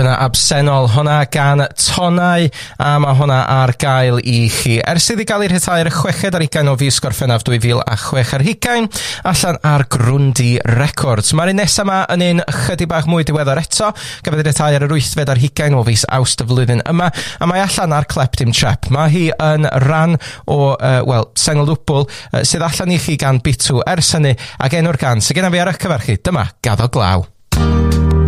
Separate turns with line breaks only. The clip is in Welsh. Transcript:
Dyna absennol hwnna gan Tonau, a mae hwnna ar gael i chi. Ers iddi gael ei rhyddhau'r 6 ar 20 o fis Gorffennaf 2006 ar 20, allan ar Grundy Records. Mae'r un nesaf yma yn un chydig bach mwy diweddar eto, gafodd ei rhyddhau ar yr 8 ar 20 o fis Awst y flwyddyn yma, a mae allan ar Cleptim Trep. Mae hi yn ran o, sengl dwbl sydd allan i chi gan Bitw ers hynny, ac enw'r gan sydd genna fi ar y cyfer chi. Dyma Gaddo Glaw.